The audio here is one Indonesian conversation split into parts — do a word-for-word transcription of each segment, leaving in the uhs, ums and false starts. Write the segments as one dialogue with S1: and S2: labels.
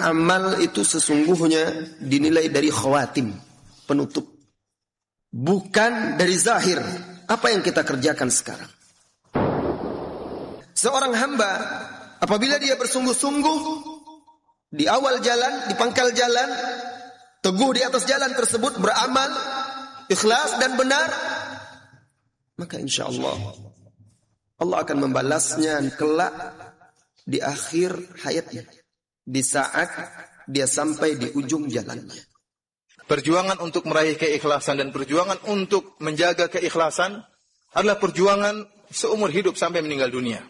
S1: amal itu sesungguhnya dinilai dari khawatim, penutup, bukan dari zahir, apa yang kita kerjakan sekarang. Seorang hamba apabila dia bersungguh-sungguh di awal jalan, di pangkal jalan, teguh di atas jalan tersebut, beramal ikhlas dan benar, maka insya Allah Allah akan membalasnya kelak di akhir hayatnya, di saat dia sampai di ujung jalannya.
S2: Perjuangan untuk meraih keikhlasan dan perjuangan untuk menjaga keikhlasan adalah perjuangan seumur hidup sampai meninggal dunia.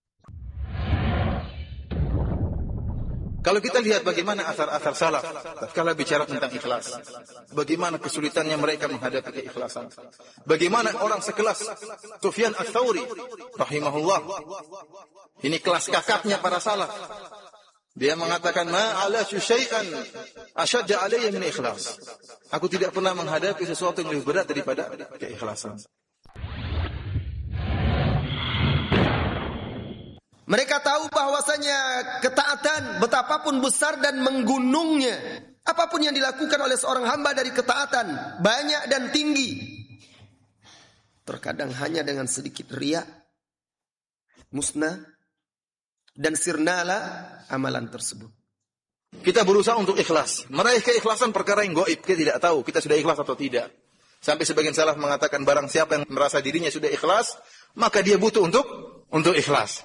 S2: Kalau kita lihat bagaimana asar-asar salaf tatkala bicara tentang ikhlas, bagaimana kesulitannya mereka menghadapi keikhlasan. Bagaimana orang sekelas Sufyan Ats-Tsauri rahimahullah, ini kelas kakapnya para salaf. Dia mengatakan, ma ala syai'an asyadda alayya min ikhlas. Aku tidak pernah menghadapi sesuatu yang lebih berat daripada keikhlasan.
S1: Mereka tahu bahwasanya ketaatan betapapun besar dan menggunungnya, apapun yang dilakukan oleh seorang hamba dari ketaatan, banyak dan tinggi, terkadang hanya dengan sedikit riya, musnah, dan sirnala amalan tersebut.
S2: Kita berusaha untuk ikhlas, meraih keikhlasan perkara yang gaib, kita tidak tahu kita sudah ikhlas atau tidak. Sampai sebagian salaf mengatakan, barang siapa yang merasa dirinya sudah ikhlas, maka dia butuh untuk untuk ikhlas.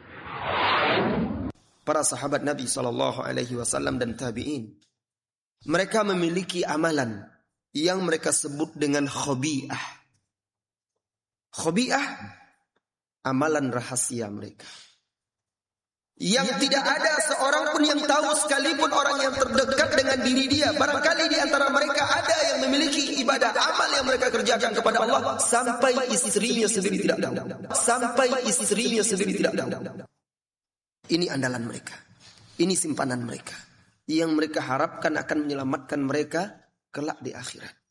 S1: Para sahabat Nabi shallallahu alaihi wasallam dan tabi'in, mereka memiliki amalan yang mereka sebut dengan khobi'ah. Khobi'ah, amalan rahasia mereka, yang tidak ada seorang pun yang tahu, sekalipun orang yang terdekat dengan diri dia. Barangkali di antara mereka ada yang memiliki ibadah amal yang mereka kerjakan kepada Allah sampai istrinya sendiri tidak tahu. Sampai istrinya sendiri tidak tahu. Ini andalan mereka, ini simpanan mereka, yang mereka harapkan akan menyelamatkan mereka kelak di akhirat.